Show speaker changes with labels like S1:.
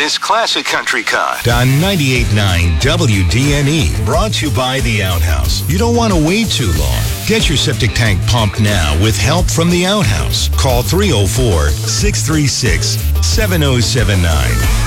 S1: this classic country cut.
S2: On 98.9 WDNE, brought to you by The Outhouse. You don't want to wait too long. Get your septic tank pumped now with help from The Outhouse. Call 304-636-7079.